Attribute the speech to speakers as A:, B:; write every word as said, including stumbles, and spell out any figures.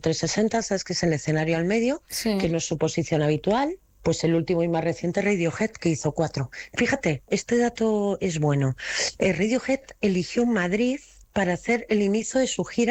A: trescientos sesenta, ¿sabes? Que es el escenario al medio,
B: Sí.
A: que no es su posición habitual. Pues el último y más reciente Radiohead, que hizo cuatro. Fíjate, este dato es bueno. Eh, Radiohead eligió Madrid para hacer el inicio de su gira